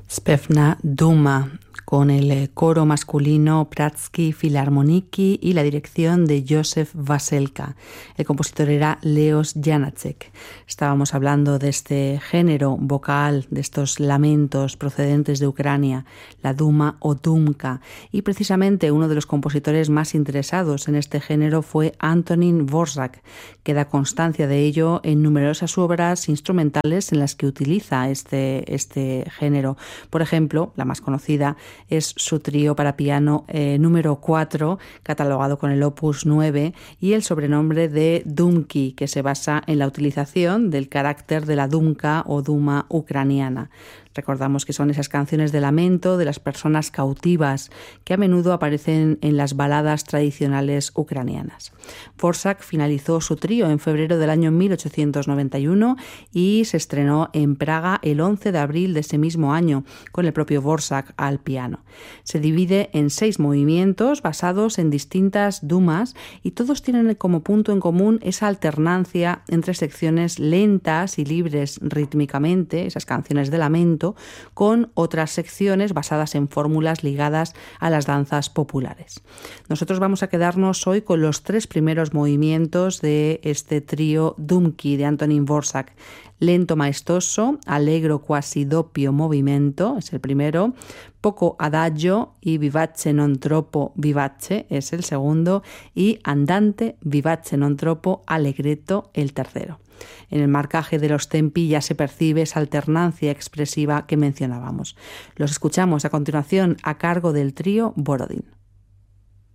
Zpěvná duma, con el coro masculino Pratsky Philharmoniki y la dirección de Josef Vaselka. El compositor era Leos Janáček. Estábamos hablando de este género vocal, de estos lamentos procedentes de Ucrania, la duma o dumka, y precisamente uno de los compositores más interesados en este género fue Antonín Dvořák, que da constancia de ello en numerosas obras instrumentales en las que utiliza este género. Por ejemplo, la más conocida es su trío para piano número 4, catalogado con el opus 9, y el sobrenombre de Dumki, que se basa en la utilización del carácter de la dumka o duma ucraniana. Recordamos que son esas canciones de lamento de las personas cautivas que a menudo aparecen en las baladas tradicionales ucranianas. Dvořák finalizó su trío en febrero del año 1891 y se estrenó en Praga el 11 de abril de ese mismo año, con el propio Dvořák al piano. Se divide en 6 movimientos basados en distintas dumas y todos tienen como punto en común esa alternancia entre secciones lentas y libres rítmicamente, esas canciones de lamento, con otras secciones basadas en fórmulas ligadas a las danzas populares. Nosotros vamos a quedarnos hoy con los 3 primeros movimientos de este trío Dumki de Antonín Dvořák. Lento maestoso, allegro quasi doppio movimento es el primero, poco adagio y vivace non troppo vivace es el segundo, y andante vivace non troppo allegretto el tercero. En el marcaje de los tempi ya se percibe esa alternancia expresiva que mencionábamos. Los escuchamos a continuación a cargo del trío Borodín.